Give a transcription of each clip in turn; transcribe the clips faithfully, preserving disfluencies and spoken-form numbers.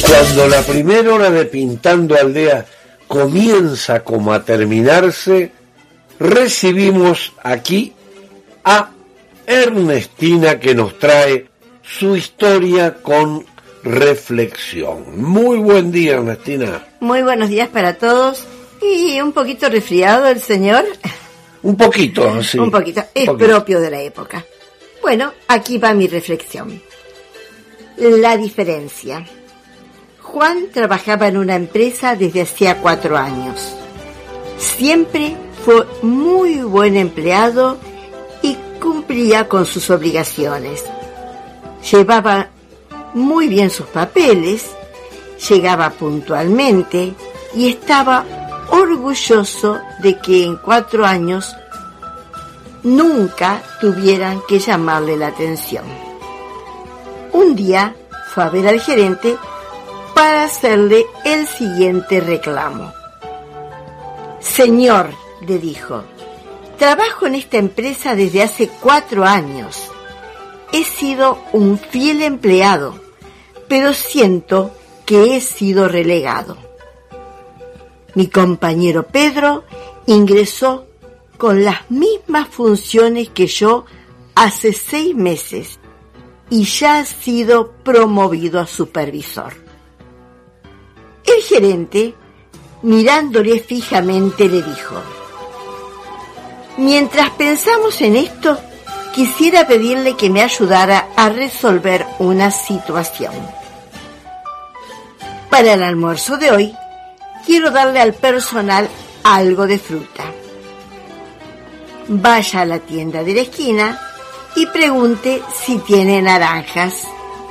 Cuando la primera hora de Pintando Aldea comienza como a terminarse, recibimos aquí a Ernestina, que nos trae su historia con reflexión. Muy buen día, Ernestina. Muy buenos días para todos. Y un poquito resfriado el señor. Un poquito, sí. Un poquito. Es un poquito. Propio de la época. Bueno, aquí va mi reflexión. La diferencia. Juan trabajaba en una empresa desde hacía cuatro años. Siempre fue muy buen empleado y cumplía con sus obligaciones. Llevaba muy bien sus papeles, llegaba puntualmente y estaba orgulloso de que en cuatro años nunca tuvieran que llamarle la atención. Un día fue a ver al gerente para hacerle el siguiente reclamo. Señor, le dijo, trabajo en esta empresa desde hace cuatro años. He sido un fiel empleado, pero siento que he sido relegado. Mi compañero Pedro ingresó con las mismas funciones que yo hace seis meses y ya ha sido promovido a supervisor. El gerente, mirándole fijamente, le dijo: mientras pensamos en esto, quisiera pedirle que me ayudara a resolver una situación. Para el almuerzo de hoy, quiero darle al personal algo de fruta. Vaya a la tienda de la esquina y pregunte si tiene naranjas.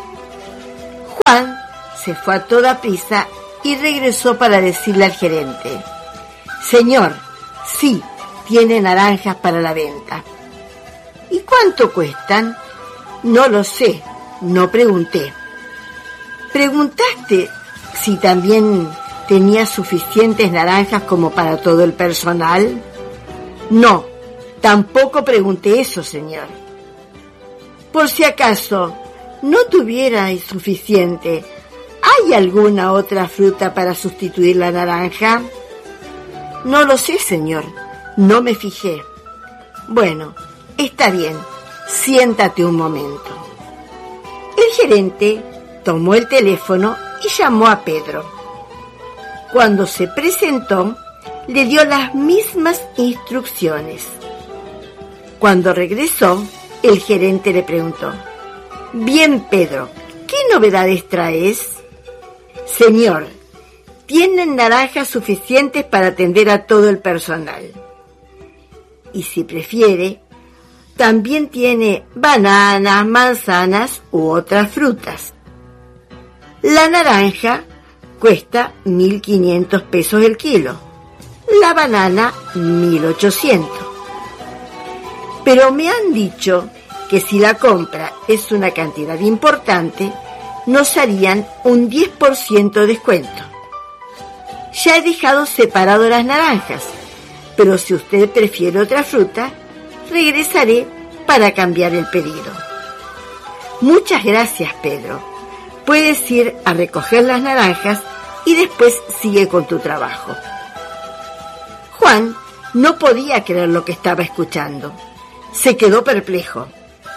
Juan se fue a toda prisa y regresó para decirle al gerente: señor, sí, tiene naranjas para la venta. ¿Y cuánto cuestan? No lo sé, no pregunté. ¿Preguntaste si también tenía suficientes naranjas como para todo el personal? No, tampoco pregunté eso, señor. Por si acaso no tuviera suficiente, ¿hay alguna otra fruta para sustituir la naranja? No lo sé, señor, no me fijé. Bueno, está bien, siéntate un momento. El gerente tomó el teléfono y llamó a Pedro. Cuando se presentó, le dio las mismas instrucciones. Cuando regresó, el gerente le preguntó: bien, Pedro, ¿qué novedades traes? Señor, tienen naranjas suficientes para atender a todo el personal. Y si prefiere, también tiene bananas, manzanas u otras frutas. La naranja cuesta mil quinientos pesos el kilo, la banana mil ochocientos. Pero me han dicho que si la compra es una cantidad importante, nos harían un diez por ciento de descuento. Ya he dejado separado las naranjas, pero si usted prefiere otra fruta, regresaré para cambiar el pedido. Muchas gracias, Pedro. Puedes ir a recoger las naranjas y después sigue con tu trabajo. Juan no podía creer lo que estaba escuchando. Se quedó perplejo.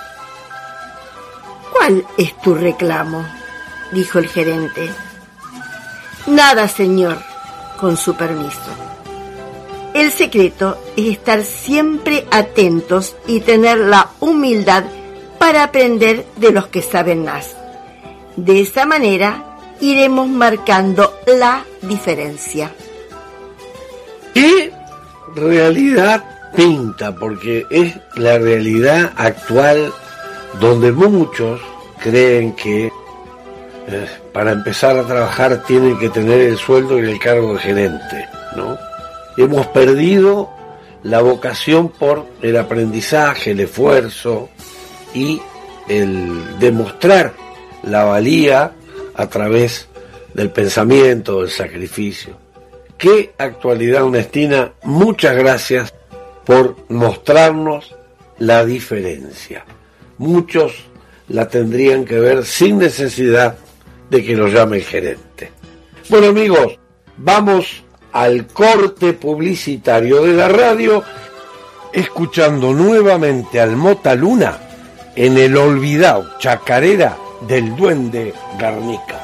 ¿Cuál es tu reclamo?, dijo el gerente. Nada, señor, con su permiso. El secreto es estar siempre atentos y tener la humildad para aprender de los que saben más. De esa manera iremos marcando la diferencia. ¿Qué realidad pinta? Porque es la realidad actual, donde muchos creen que eh, para empezar a trabajar tienen que tener el sueldo y el cargo de gerente, ¿no? Hemos perdido la vocación por el aprendizaje, el esfuerzo y el demostrar la valía a través del pensamiento, del sacrificio. Qué actualidad, Ernestina. Muchas gracias por mostrarnos la diferencia. Muchos la tendrían que ver sin necesidad de que lo llame el gerente. Bueno, amigos, vamos al corte publicitario de la radio, escuchando nuevamente al Mota Luna en el olvidado Chacarera del Duende Garnica.